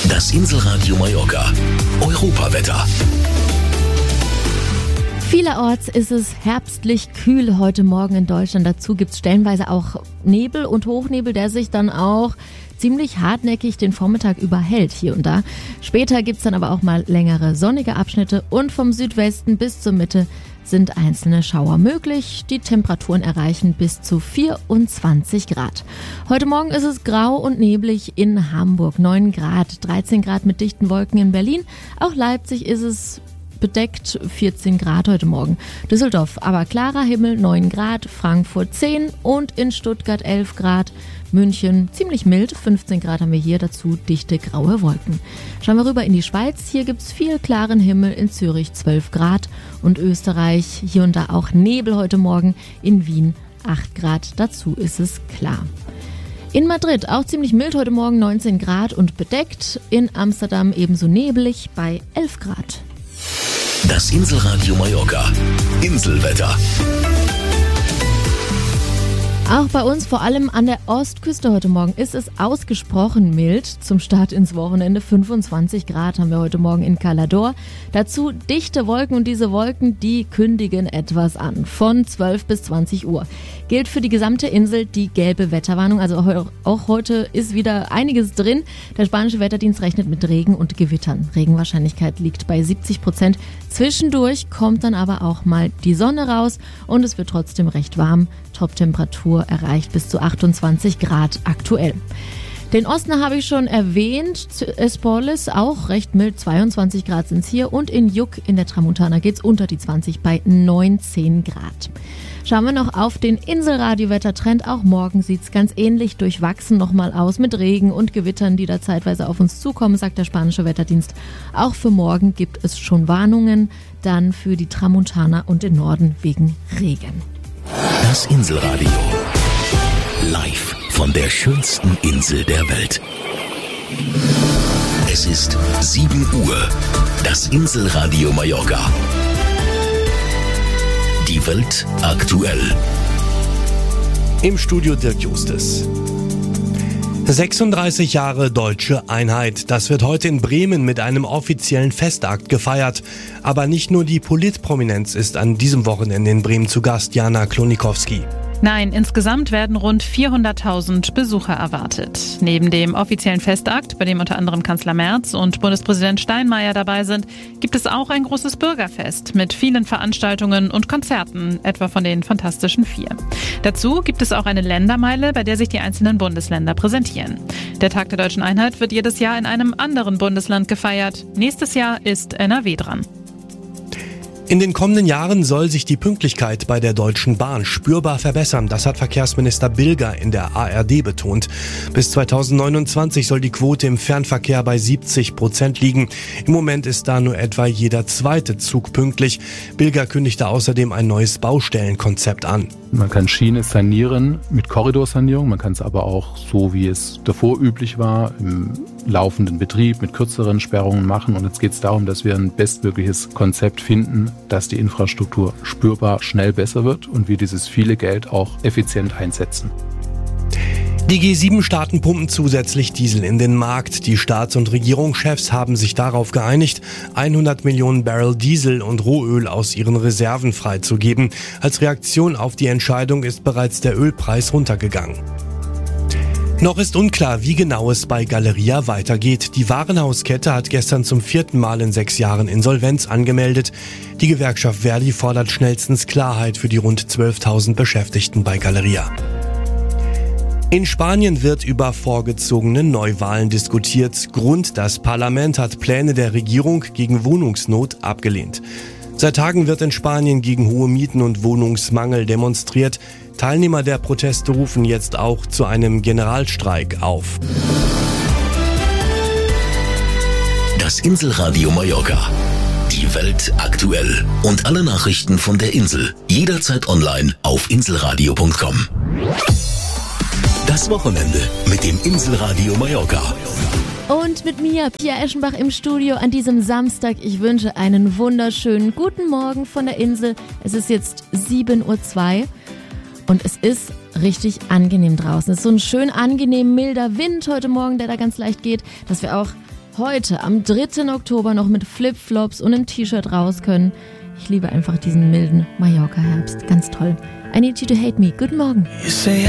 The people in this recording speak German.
Das Inselradio Mallorca. Europawetter. Vielerorts ist es herbstlich kühl heute Morgen in Deutschland. Dazu gibt es stellenweise auch Nebel und Hochnebel, der sich dann auch ziemlich hartnäckig den Vormittag über hält hier und da. Später gibt es dann aber auch mal längere sonnige Abschnitte und vom Südwesten bis zur Mitte sind einzelne Schauer möglich. Die Temperaturen erreichen bis zu 24 Grad. Heute Morgen ist es grau und neblig in Hamburg, 9 Grad, 13 Grad mit dichten Wolken in Berlin. Auch Leipzig ist es bedeckt, 14 Grad heute Morgen. Düsseldorf aber klarer Himmel, 9 Grad, Frankfurt 10 und in Stuttgart 11 Grad. München ziemlich mild, 15 Grad haben wir hier, dazu dichte graue Wolken. Schauen wir rüber in die Schweiz, hier gibt es viel klaren Himmel, in Zürich 12 Grad und Österreich, hier und da auch Nebel heute Morgen, in Wien 8 Grad, dazu ist es klar. In Madrid auch ziemlich mild heute Morgen, 19 Grad und bedeckt, in Amsterdam ebenso neblig bei 11 Grad. Das Inselradio Mallorca. Inselwetter. Auch bei uns, vor allem an der Ostküste heute Morgen, ist es ausgesprochen mild. Zum Start ins Wochenende 25 Grad haben wir heute Morgen in Calador. Dazu dichte Wolken und diese Wolken, die kündigen etwas an. Von 12 bis 20 Uhr gilt für die gesamte Insel die gelbe Wetterwarnung. Also auch heute ist wieder einiges drin. Der spanische Wetterdienst rechnet mit Regen und Gewittern. Regenwahrscheinlichkeit liegt bei 70%. Zwischendurch kommt dann aber auch mal die Sonne raus und es wird trotzdem recht warm. Toptemperatur erreicht bis zu 28 Grad aktuell. Den Osten habe ich schon erwähnt, Esporles auch recht mild, 22 Grad sind es hier und in Juck in der Tramontana geht es unter die 20 bei 19 Grad. Schauen wir noch auf den Inselradio-Wettertrend. Auch morgen sieht es ganz ähnlich durchwachsen nochmal aus mit Regen und Gewittern, die da zeitweise auf uns zukommen, sagt der spanische Wetterdienst. Auch für morgen gibt es schon Warnungen, dann für die Tramontana und den Norden wegen Regen. Das Inselradio. Live von der schönsten Insel der Welt. Es ist 7 Uhr. Das Inselradio Mallorca. Die Welt aktuell. Im Studio Dirk Justus. 36 Jahre deutsche Einheit. Das wird heute in Bremen mit einem offiziellen Festakt gefeiert. Aber nicht nur die Politprominenz ist an diesem Wochenende in Bremen zu Gast, Jana Klonikowski. Nein, insgesamt werden rund 400.000 Besucher erwartet. Neben dem offiziellen Festakt, bei dem unter anderem Kanzler Merz und Bundespräsident Steinmeier dabei sind, gibt es auch ein großes Bürgerfest mit vielen Veranstaltungen und Konzerten, etwa von den Fantastischen Vier. Dazu gibt es auch eine Ländermeile, bei der sich die einzelnen Bundesländer präsentieren. Der Tag der deutschen Einheit wird jedes Jahr in einem anderen Bundesland gefeiert. Nächstes Jahr ist NRW dran. In den kommenden Jahren soll sich die Pünktlichkeit bei der Deutschen Bahn spürbar verbessern. Das hat Verkehrsminister Bilger in der ARD betont. Bis 2029 soll die Quote im Fernverkehr bei 70% liegen. Im Moment ist da nur etwa jeder zweite Zug pünktlich. Bilger kündigte außerdem ein neues Baustellenkonzept an. Man kann Schiene sanieren mit Korridorsanierung, man kann es aber auch so, wie es davor üblich war, im laufenden Betrieb mit kürzeren Sperrungen machen. Und jetzt geht es darum, dass wir ein bestmögliches Konzept finden, dass die Infrastruktur spürbar schnell besser wird und wir dieses viele Geld auch effizient einsetzen. Die G7-Staaten pumpen zusätzlich Diesel in den Markt. Die Staats- und Regierungschefs haben sich darauf geeinigt, 100 Millionen Barrel Diesel und Rohöl aus ihren Reserven freizugeben. Als Reaktion auf die Entscheidung ist bereits der Ölpreis runtergegangen. Noch ist unklar, wie genau es bei Galeria weitergeht. Die Warenhauskette hat gestern zum 4. Mal in 6 Jahren Insolvenz angemeldet. Die Gewerkschaft Verdi fordert schnellstens Klarheit für die rund 12.000 Beschäftigten bei Galeria. In Spanien wird über vorgezogene Neuwahlen diskutiert. Grund: das Parlament hat Pläne der Regierung gegen Wohnungsnot abgelehnt. Seit Tagen wird in Spanien gegen hohe Mieten und Wohnungsmangel demonstriert. Teilnehmer der Proteste rufen jetzt auch zu einem Generalstreik auf. Das Inselradio Mallorca. Die Welt aktuell. Und alle Nachrichten von der Insel. Jederzeit online auf inselradio.com. Das Wochenende mit dem Inselradio Mallorca. Und mit mir, Pia Eschenbach im Studio an diesem Samstag. Ich wünsche einen wunderschönen guten Morgen von der Insel. Es ist jetzt 7:02 Uhr und es ist richtig angenehm draußen. Es ist so ein schön angenehm milder Wind heute Morgen, der da ganz leicht geht, dass wir auch heute am 3. Oktober noch mit Flipflops und einem T-Shirt raus können. Ich liebe einfach diesen milden Mallorca-Herbst. Ganz toll. I Need You to Hate Me. Guten Morgen.